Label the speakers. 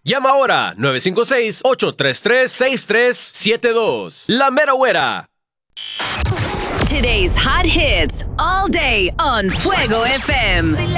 Speaker 1: Llama ahora 956-833-6372. La Mera Güera.
Speaker 2: Today's hot hits all day on Fuego FM.